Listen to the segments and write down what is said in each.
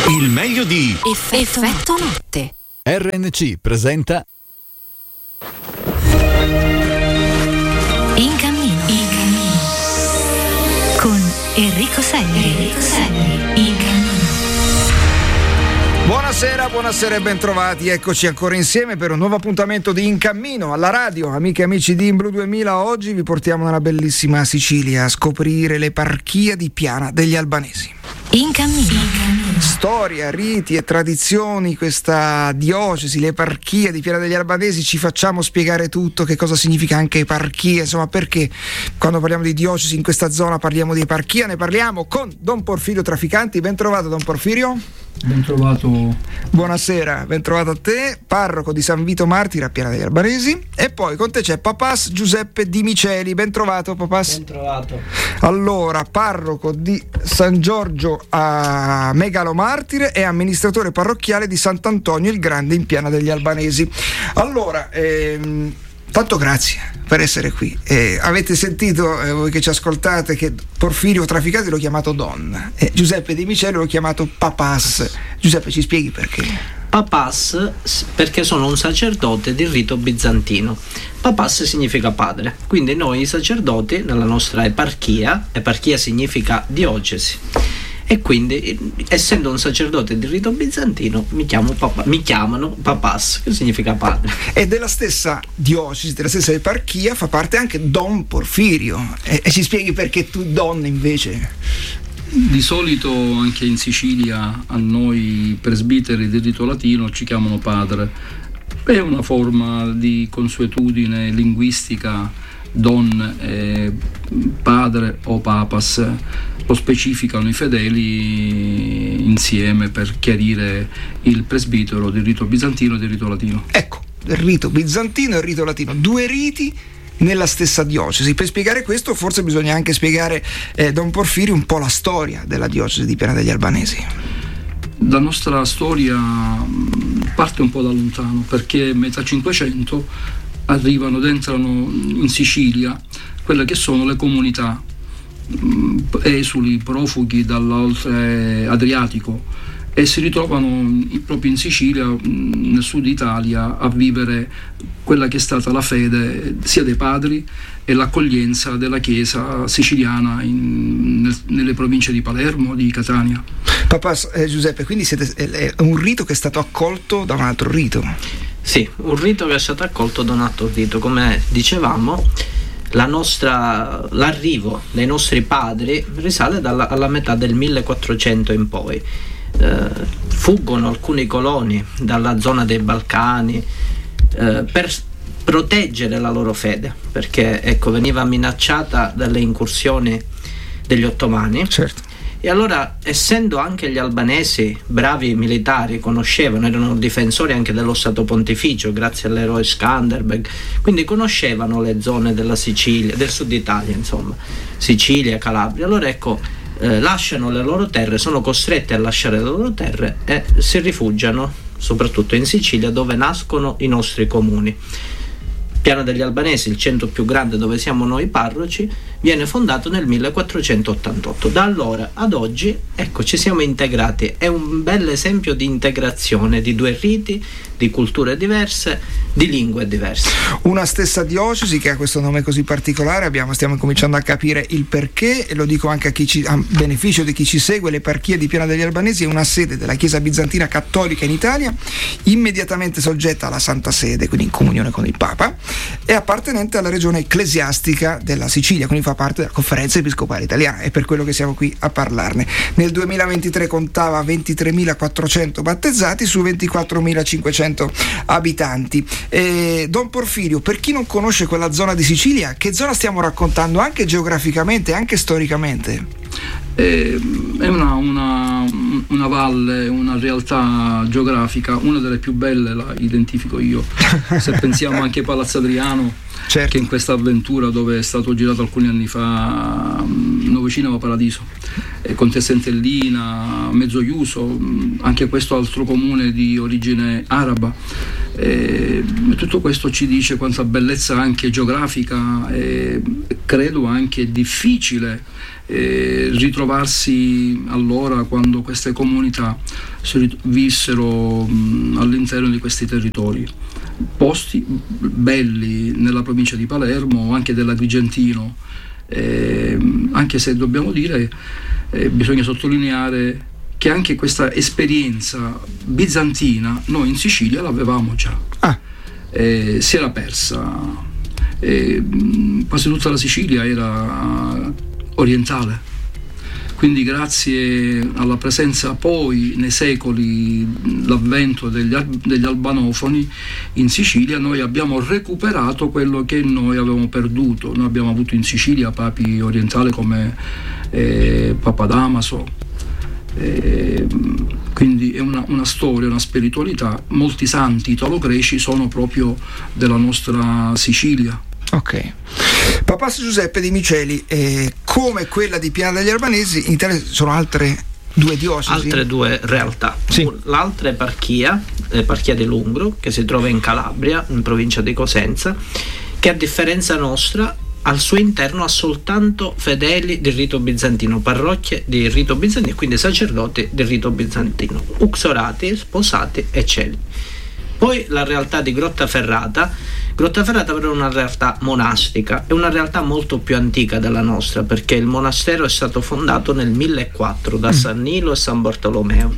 Il meglio di Effetto Notte. RNC presenta In cammino con Enrico Selli. In cammino. Buonasera e bentrovati, eccoci ancora insieme per un nuovo appuntamento di In Cammino alla radio. Amiche e amici di In Blu 2000, oggi vi portiamo nella bellissima Sicilia a scoprire l'eparchia di Piana degli Albanesi. In cammino. Storia, riti e tradizioni, questa diocesi, l'eparchia di Piana degli Albanesi, ci facciamo spiegare tutto, che cosa significa anche eparchia, insomma, perché quando parliamo di diocesi in questa zona parliamo di eparchia, ne parliamo con Don Porfirio Traficanti. Ben trovato, Don Porfirio. Ben trovato. Buonasera, ben trovato a te, parroco di San Vito Martire a Piana degli Albanesi. E poi con te c'è Papas Giuseppe Di Miceli. Ben trovato, Papas. Ben trovato. Allora, parroco di San Giorgio a Megalo Martire e amministratore parrocchiale di Sant'Antonio il Grande in Piana degli Albanesi. Allora, tanto grazie per essere qui. Avete sentito, voi che ci ascoltate, che Porfirio Traficanti l'ho chiamato Don, Giuseppe Di Miceli l'ho chiamato Papas. Giuseppe, ci spieghi perché? Papas perché sono un sacerdote di rito bizantino. Papas significa padre, quindi noi sacerdoti nella nostra eparchia significa diocesi, e quindi essendo un sacerdote di rito bizantino mi chiamano Papas, che significa padre. E della stessa diocesi, della stessa eparchia fa parte anche Don Porfirio, e ci spieghi perché tu Don invece? Di solito anche in Sicilia a noi presbiteri di rito latino ci chiamano padre. È una forma di consuetudine linguistica, don, padre o papas. Lo specificano i fedeli insieme per chiarire il presbitero di rito bizantino e di rito latino. Ecco, il rito bizantino e il rito latino, due riti nella stessa diocesi. Per spiegare questo forse bisogna anche spiegare, Don Porfirio, un po' la storia della diocesi di Piana degli Albanesi. La nostra storia parte un po' da lontano, perché a metà 500 entrano in Sicilia quelle che sono le comunità esuli, profughi dall'oltre Adriatico, e si ritrovano proprio in Sicilia, nel sud Italia, a vivere quella che è stata la fede sia dei padri e l'accoglienza della Chiesa siciliana nelle province di Palermo, di Catania. Papà Giuseppe, quindi è un rito che è stato accolto da un altro rito? Sì, un rito che è stato accolto da un altro rito. Come dicevamo, l'arrivo dei nostri padri risale alla metà del 1400 in poi. Fuggono alcuni coloni dalla zona dei Balcani per proteggere la loro fede, perché veniva minacciata dalle incursioni degli ottomani. Certo. E allora, essendo anche gli albanesi bravi militari, erano difensori anche dello Stato Pontificio grazie all'eroe Skanderbeg, quindi conoscevano le zone della Sicilia, del sud Italia, insomma, Sicilia, Calabria. Allora lasciano le loro terre, sono costretti a lasciare le loro terre e si rifugiano soprattutto in Sicilia, dove nascono i nostri comuni. Piana degli Albanesi, il centro più grande dove siamo noi parroci, viene fondato nel 1488. Da allora ad oggi, ci siamo integrati. È un bel esempio di integrazione di due riti, di culture diverse, di lingue diverse. Una stessa diocesi che ha questo nome così particolare, stiamo cominciando a capire il perché, e lo dico anche a beneficio di chi ci segue. L'eparchia di Piana degli Albanesi è una sede della Chiesa bizantina cattolica in Italia, immediatamente soggetta alla Santa Sede, quindi in comunione con il Papa, è appartenente alla regione ecclesiastica della Sicilia, quindi fa parte della Conferenza Episcopale Italiana, è per quello che siamo qui a parlarne. Nel 2023 contava 23.400 battezzati su 24.500 abitanti. Don Porfirio, per chi non conosce quella zona di Sicilia, che zona stiamo raccontando anche geograficamente e anche storicamente? È una valle, una realtà geografica, una delle più belle, la identifico io. Se pensiamo anche a Palazzo Adriano, certo, che in questa avventura dove è stato girato alcuni anni fa Nuovo Cinema Paradiso, Contessentellina, Mezzoiuso, anche questo altro comune di origine araba. Tutto questo ci dice quanta bellezza anche geografica, credo anche difficile ritrovarsi allora quando queste comunità vissero all'interno di questi territori. Posti belli nella provincia di Palermo, anche dell'Agrigentino, anche se dobbiamo dire, bisogna sottolineare che anche questa esperienza bizantina noi in Sicilia l'avevamo già. Si era persa, quasi tutta la Sicilia era orientale, quindi grazie alla presenza poi nei secoli, l'avvento degli albanofoni in Sicilia, noi abbiamo recuperato quello che noi avevamo perduto. Noi abbiamo avuto in Sicilia papi orientali come Papa Damaso, quindi è una storia, una spiritualità. Molti santi italo-greci sono proprio della nostra Sicilia. Ok. Papa Giuseppe Di Miceli, come quella di Piana degli Albanesi, in Italia sono altre due diocesi? Altre due realtà. Sì. L'altra è l'eparchia di Lungro, che si trova in Calabria, in provincia di Cosenza, che a differenza nostra al suo interno ha soltanto fedeli del rito bizantino, parrocchie di rito bizantino, quindi sacerdoti del rito bizantino, uxorati, sposati e celi. Poi la realtà di Grottaferrata però è una realtà monastica, è una realtà molto più antica della nostra, perché il monastero è stato fondato nel 1004 da San Nilo e San Bartolomeo,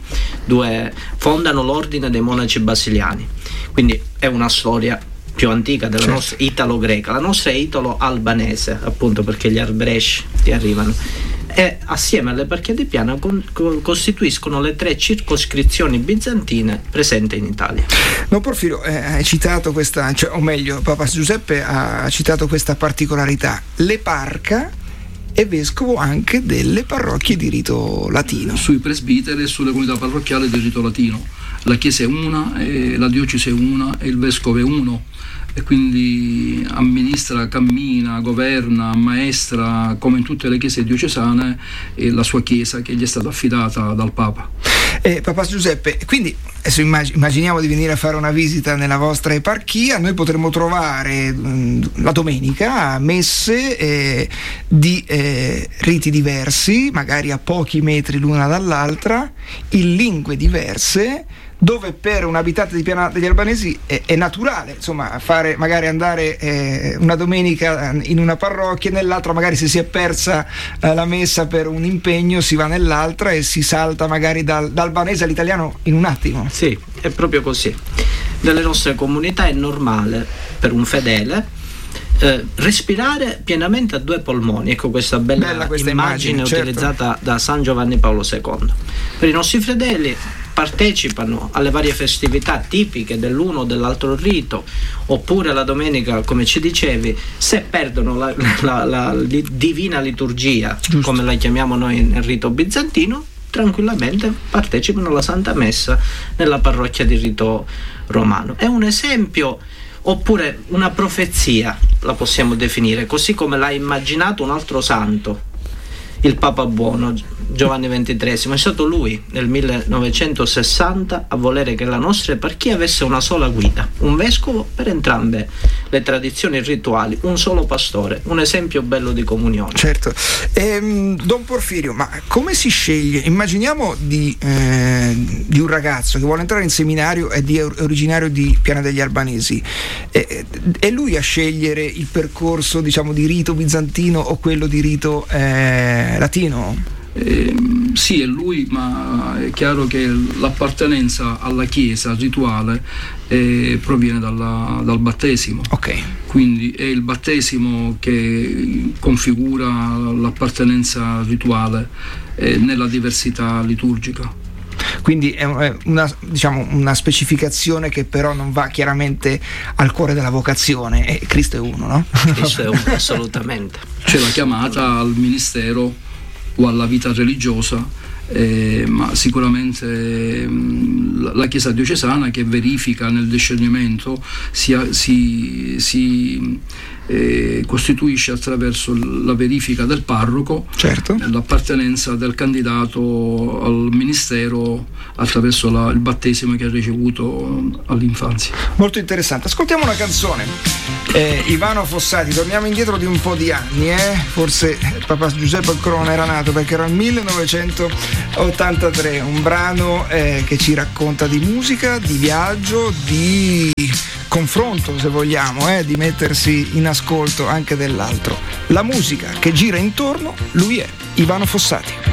fondano l'ordine dei monaci basiliani, quindi è una storia più antica della nostra italo-greca. La nostra è italo-albanese, appunto perché gli arbresci ti arrivano, e assieme all'eparchia di Piana costituiscono le 3 circoscrizioni bizantine presenti in Italia. Don Porfirio, hai citato questa, o meglio, Papa Giuseppe ha citato questa particolarità. L'eparca è vescovo anche delle parrocchie di rito latino. Sui presbiteri e sulle comunità parrocchiali di rito latino. La Chiesa è una, la diocesi è una e il vescovo è uno, e quindi amministra, cammina, governa, ammaestra, come in tutte le chiese diocesane, la sua chiesa che gli è stata affidata dal Papa. Papa Giuseppe, quindi adesso immaginiamo di venire a fare una visita nella vostra eparchia, noi potremmo trovare la domenica messe di riti diversi, magari a pochi metri l'una dall'altra, in lingue diverse, dove per un abitante di Piana degli Albanesi è naturale, insomma, magari andare una domenica in una parrocchia e nell'altra, magari se si è persa la messa per un impegno, si va nell'altra e si salta magari dall'albanese all'italiano in un attimo. Sì, è proprio così. Nelle nostre comunità è normale per un fedele respirare pienamente a 2 polmoni. Ecco questa bella immagine utilizzata, certo, da San Giovanni Paolo II. Per i nostri fedeli partecipano alle varie festività tipiche dell'uno o dell'altro rito, oppure la domenica, come ci dicevi, se perdono la divina liturgia, giusto, come la chiamiamo noi nel rito bizantino, tranquillamente partecipano alla Santa Messa nella parrocchia di rito romano. È un esempio, oppure una profezia, la possiamo definire, così come l'ha immaginato un altro santo, il Papa Buono, Giovanni XXIII. È stato lui nel 1960 a volere che la nostra eparchia avesse una sola guida, un vescovo per entrambe le tradizioni rituali, un solo pastore, un esempio bello di comunione. Certo. Don Porfirio, ma come si sceglie? Immaginiamo di un ragazzo che vuole entrare in seminario e è originario di Piana degli Albanesi, è lui a scegliere il percorso, diciamo, di rito bizantino o quello di rito latino? Sì, è lui, ma è chiaro che l'appartenenza alla Chiesa rituale proviene dal battesimo. Ok. Quindi è il battesimo che configura l'appartenenza rituale nella diversità liturgica. Quindi è una specificazione che però non va chiaramente al cuore della vocazione. Cristo è uno, no? Cristo è uno, assolutamente. C'è la chiamata al ministero o alla vita religiosa ma sicuramente la Chiesa diocesana, che verifica nel discernimento, si costituisce attraverso la verifica del parroco, certo, l'appartenenza del candidato al ministero attraverso il battesimo che ha ricevuto all'infanzia. Molto interessante. Ascoltiamo una canzone. Ivano Fossati, torniamo indietro di un po' di anni, forse Papa Giuseppe ancora non era nato, perché era il 1983, un brano che ci racconta di musica, di viaggio, di confronto, se vogliamo, di mettersi in ascolto anche dell'altro. La musica che gira intorno, lui è Ivano Fossati.